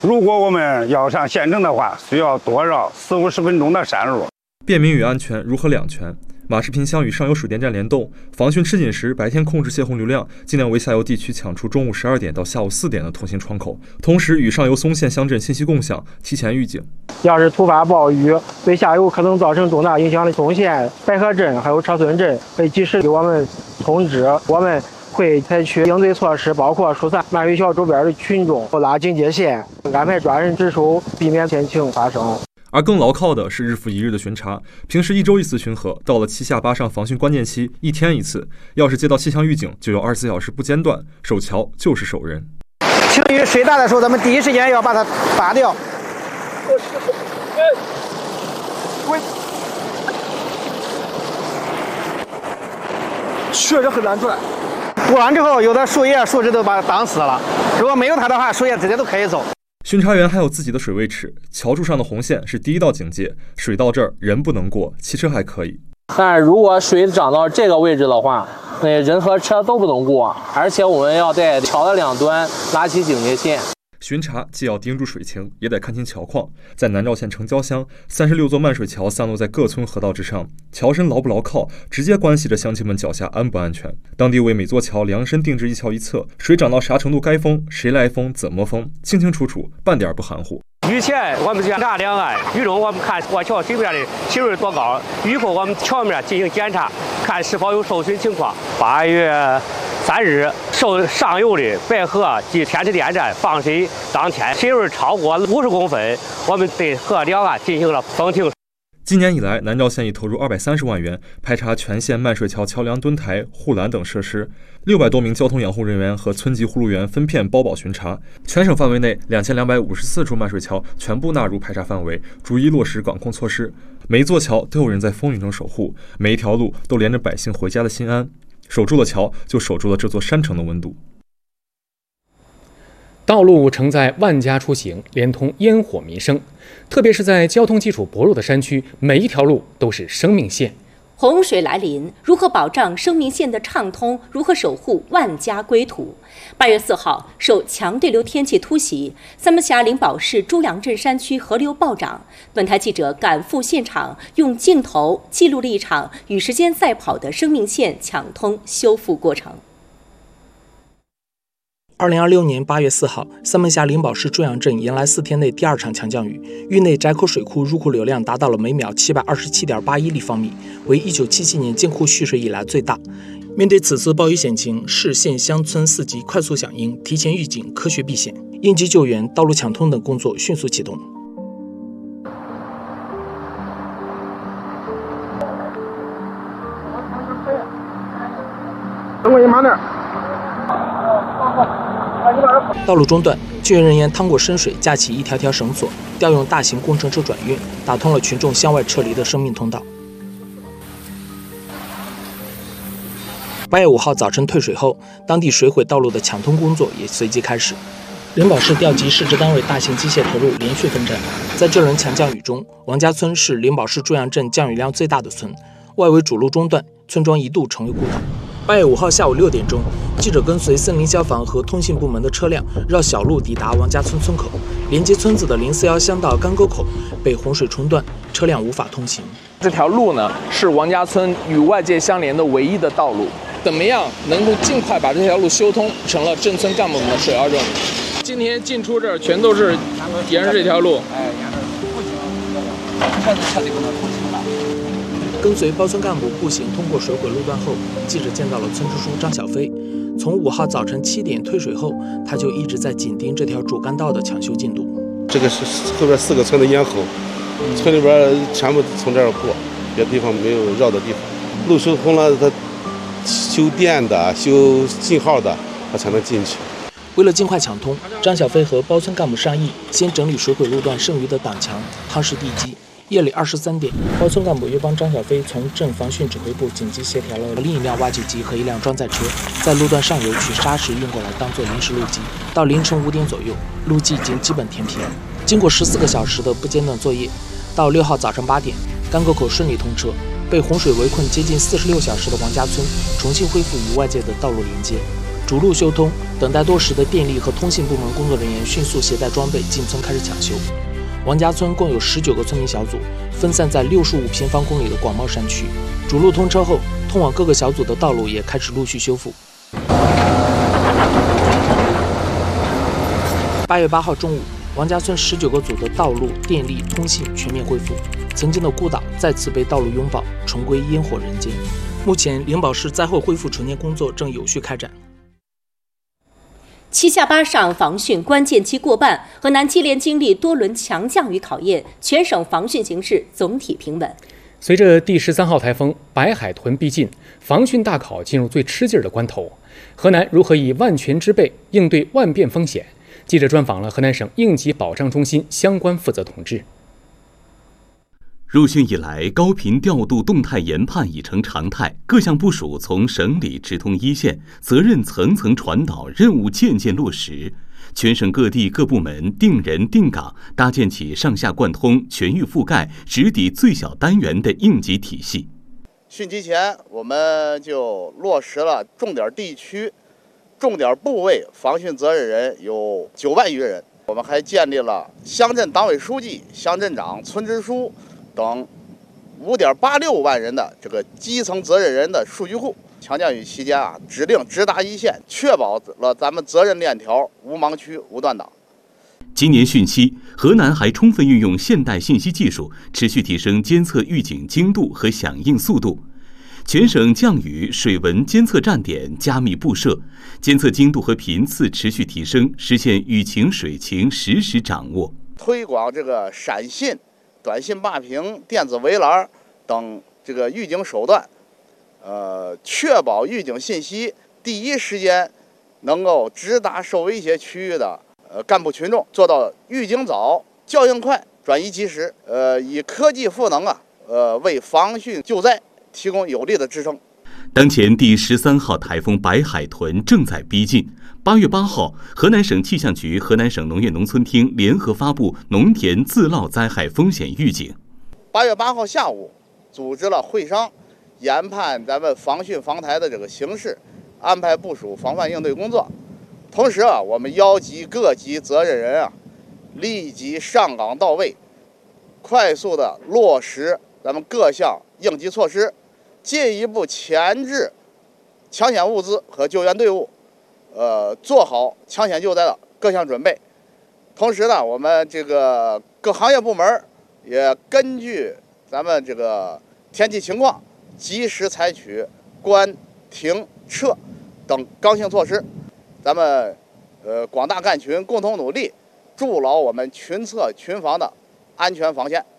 如果我们要上县城的话，需要多绕40-50分钟的山路。 便民与安全如何两全？马市坪乡与上游水电站联动，防汛吃紧时白天控制泄洪流量，尽量为下游地区抢出中午12点到下午4点的通行窗口，同时与上游松县乡镇信息共享，提前预警。 要是突发暴雨对下游可能造成重大影响的松县、白河镇还有车村镇，会及时给我们通知。我们会采取应对措施，包括疏散漫水桥周边的群众，拉警戒线，安排专人值守，避免险情发生。 而更牢靠的是日复一日的巡查，平时1周1次巡河，到了7下8上防汛关键期，1天1次。要是接到气象预警，就要24小时不间断。守桥就是守人。 晴雨水大的时候，咱们第一时间要把它拔掉。 确实很难转。 补完之后，有的树叶、树枝都把它挡死了。如果没有它的话，树叶直接都可以走。 巡查员还有自己的水位尺，桥柱上的红线是第1道警戒，水到这儿人不能过，汽车还可以。 但是如果水涨到这个位置的话，那人和车都不能过，而且我们要在桥的两端拉起警戒线。 巡查既要盯住水情，也得看清桥况。在南召县城郊乡，36座漫水桥散落在各村河道之上，桥身牢不牢靠，直接关系着乡亲们脚下安不安全。当地为每座桥量身定制一桥一侧，水涨到啥程度该封，谁来封，怎么封，清清楚楚，半点不含糊。 雨前我们检查两岸，雨中我们看过桥水面的水位多高，雨后我们桥面进行检查，看是否有受损情况。8月3日，受上游的白河及天池电站放水当天水位超过50公分，我们对河两岸进行了封停。 今年以来，南召县已投入230万元排查全县漫水桥桥梁墩台、护栏等设施，600多名交通养护人员和村级护路员分片包保巡查。全省范围内2254处漫水桥全部纳入排查范围，逐一落实管控措施。每一座桥都有人在风雨中守护，每一条路都连着百姓回家的心安。守住了桥，就守住了这座山城的温度。 道路承载万家出行，连通烟火民生，特别是在交通基础薄弱的山区，每一条路都是生命线。 洪水来临，如何保障生命线的畅通？如何守护万家归土？8月4号，受强对流天气突袭，三门峡灵宝市朱阳镇山区河流暴涨。本台记者赶赴现场，用镜头记录了一场与时间赛跑的生命线抢通修复过程。 2026年8月4号，三门峡灵宝市朱阳镇迎来4天内第2场强降雨，域内窄口水库入库流量达到了每秒727.81立方米，为1977年建库蓄水以来最大。面对此次暴雨险情，市县乡村4级快速响应，提前预警，科学避险，应急救援、道路抢通等工作迅速启动。 等我一慢点。 道路中段，救援人员趟过深水，架起一条条绳索，调用大型工程车转运，打通了群众向外撤离的生命通道。8月5号早晨退水后，当地水毁道路的抢通工作也随即开始。灵宝市调集市直单位大型机械投入，连续奋战。在这轮强降雨中，王家村是灵宝市朱阳镇降雨量最大的村，外围主路中段，村庄一度成为孤岛。8月5号下午6点钟，记者跟随森林消防和通信部门的车辆绕小路抵达王家村村口，连接村子的041乡道干沟口被洪水冲断，车辆无法通行。 这条路呢，是王家村与外界相连的唯一的道路。怎么样能够尽快把这条路修通，成了镇村干部们的首要任务。今天进出这儿全都是沿着这条路， 跟随包村干部步行通过水毁路段后，记者见到了村支书张小飞。从5号早晨7点退水后，他就一直在紧盯这条主干道的抢修进度。 这个是后边4个村的咽喉，村里边全部从这儿过，别的地方没有绕的地方。路修通了，它修电的、修信号的，它才能进去。 为了尽快抢通，张小飞和包村干部商议，先整理水毁路段剩余的挡墙、夯实地基。夜里23点，包村干部又帮张小飞从镇防汛指挥部紧急协调了另一辆挖掘机和一辆装载车，在路段上游取砂石运过来当做临时路基。到凌晨5点左右，路基已经基本填平。经过14个小时的不间断作业，到6号早上8点，干沟口顺利通车。被洪水围困接近46小时的王家村重新恢复与外界的道路连接。 主路修通，等待多时的电力和通信部门工作人员迅速携带装备进村开始抢修。王家村共有19个村民小组，分散在65平方公里的广袤山区。主路通车后，通往各个小组的道路也开始陆续修复。8月8号中午，王家村19个组的道路、电力、通信全面恢复，曾经的孤岛再次被道路拥抱，重归烟火人间。目前，灵宝市灾后恢复重建工作正有序开展。 7下8上防汛关键期过半，河南接连经历多轮强降雨考验，全省防汛形势总体平稳。 随着第13号台风白海豚逼近，防汛大考进入最吃劲儿的关头。河南如何以万全之备应对万变风险？记者专访了河南省应急保障中心相关负责同志。 入汛以来，高频调度动态研判已成常态，各项部署从省里直通一线，责任层层传导，任务渐渐落实。全省各地各部门定人定岗，搭建起上下贯通、全域覆盖、直抵最小单元的应急体系。 汛期前，我们就落实了重点地区、重点部位防汛责任人有9万余人。我们还建立了乡镇党委书记、乡镇长、村支书等5.86万人的这个基层责任人的数据库。强降雨期间指令直达一线，确保了咱们责任链条无盲区、无断档。 今年汛期，河南还充分运用现代信息技术，持续提升监测预警精度和响应速度。全省降雨水文监测站点加密布设，监测精度和频次持续提升，实现雨情水情实时掌握。 推广这个闪信、短信霸屏、电子围栏等这个预警手段。确保预警信息第一时间能够直达受威胁区域的干部群众，做到预警早、校应快、转移及时。以科技赋能为防汛救灾提供有力的支撑。 当前第13号台风白海豚正在逼近。8月8号，河南省气象局、河南省农业农村厅联合发布农田自涝灾害风险预警。 8月8号下午，组织了会商。研判咱们防汛防台的这个形势，安排部署防范应对工作。同时我们邀集各级责任人立即上岗到位，快速的落实咱们各项应急措施，进一步前置抢险物资和救援队伍，做好抢险救灾的各项准备。同时呢，我们这个各行业部门也根据咱们这个天气情况，及时采取关、停、撤等刚性措施，咱们广大干群共同努力，筑牢我们群策群防的安全防线。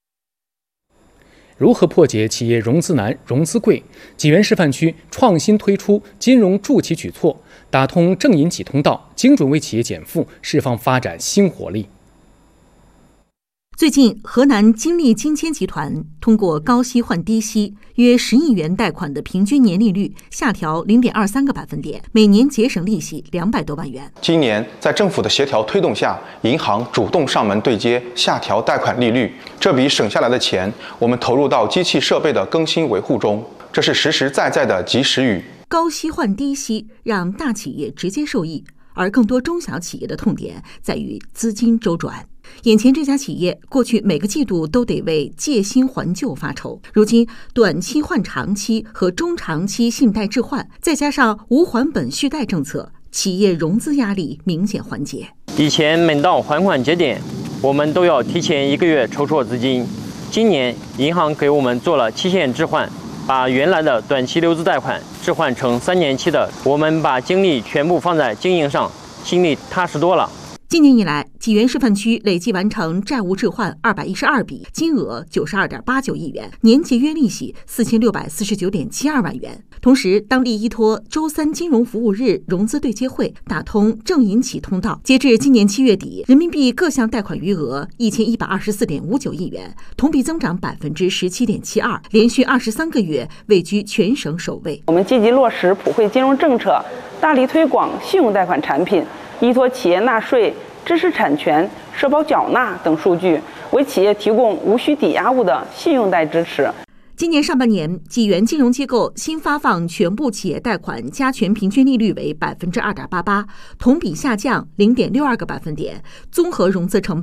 如何破解企业融资难、融资贵？济源示范区创新推出金融助企举措，打通正银企通道，精准为企业减负，释放发展新活力。 最近，河南金利金签集团通过高息换低息，约10亿元贷款的平均年利率下调0.23个百分点，每年节省利息200多万元。 今年在政府的协调推动下，银行主动上门对接，下调贷款利率。这笔省下来的钱，我们投入到机器设备的更新维护中，这是实实在在的及时雨。 高息换低息，让大企业直接受益，而更多中小企业的痛点在于资金周转。眼前这家企业过去每个季度都得为借新还旧发愁，如今短期换长期和中长期信贷置换，再加上无还本续贷政策，企业融资压力明显缓解。 以前每到还款节点，我们都要提前1个月筹措资金。今年银行给我们做了期限置换，把原来的短期留资贷款置换成3年期的，我们把精力全部放在经营上，心里踏实多了。 今年以来，济源示范区累计完成债务置换212笔，金额92.89亿元，年节约利息4649.72万元。同时，当地依托周3金融服务日融资对接会，打通正银企通道。截至今年7月底，人民币各项贷款余额1124.59亿元，同比增长17.72%，连续23个月位居全省首位。 我们积极落实普惠金融政策，大力推广信用贷款产品。依托企业纳税、知识产权、社保缴纳等数据，为企业提供无需抵押物的信用贷支持。 今年上半年，济源金融机构新发放全部企业贷款加权平均利率为2.88%，同比下降0.62个百分点，综合融资成本